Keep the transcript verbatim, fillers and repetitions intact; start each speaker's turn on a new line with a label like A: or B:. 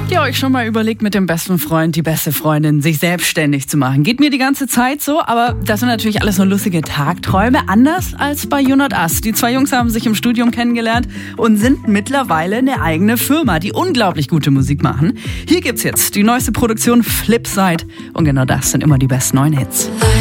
A: Habt ihr euch schon mal überlegt, mit dem besten Freund, die beste Freundin, sich selbstständig zu machen? Geht mir die ganze Zeit so, aber das sind natürlich alles nur lustige Tagträume, anders als bei You Not Us. Die zwei Jungs haben sich im Studium kennengelernt und sind mittlerweile eine eigene Firma, die unglaublich gute Musik machen. Hier gibt's jetzt die neueste Produktion Flipside und genau das sind immer die besten neuen Hits.